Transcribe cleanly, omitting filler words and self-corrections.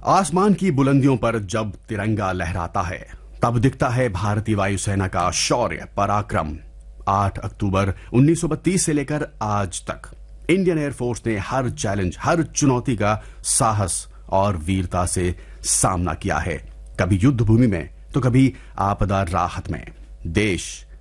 आसमान की बुलंदियों पर जब तिरंगा लहराता है तब दिखता है भारतीय वायुसेना का शौर्य पराक्रम। 8 अक्टूबर 1932 से लेकर आज तक इंडियन एयरफोर्स ने हर चैलेंज, हर चुनौती का साहस और वीरता से सामना किया है। कभी युद्ध भूमि में तो कभी आपदा राहत में। देश